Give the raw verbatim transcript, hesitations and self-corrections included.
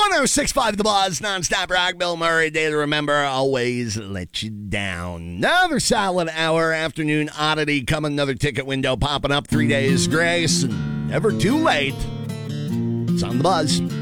oh six point five The Buzz, nonstop rock. Bill Murray, day to remember, always let you down. Another solid hour, afternoon oddity coming. Another ticket window popping up. Three days grace, and never too late. It's on The Buzz.